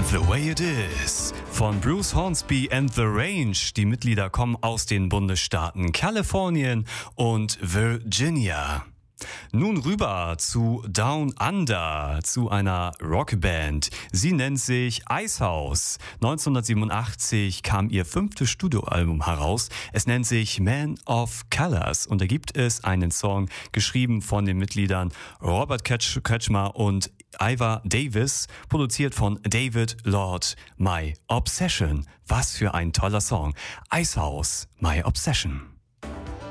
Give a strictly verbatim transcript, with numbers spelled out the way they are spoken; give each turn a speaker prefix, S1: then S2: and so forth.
S1: The Way It Is von Bruce Hornsby and The Range. Die Mitglieder kommen aus den Bundesstaaten Kalifornien und Virginia. Nun rüber zu Down Under, zu einer Rockband. Sie nennt sich Icehouse. neunzehnhundertsiebenundachtzig kam ihr fünftes Studioalbum heraus. Es nennt sich Man of Colors und da gibt es einen Song, geschrieben von den Mitgliedern Robert Kretschmer und Ivor Davis, produziert von David Lord. My Obsession. Was für ein toller Song. Icehouse, My Obsession.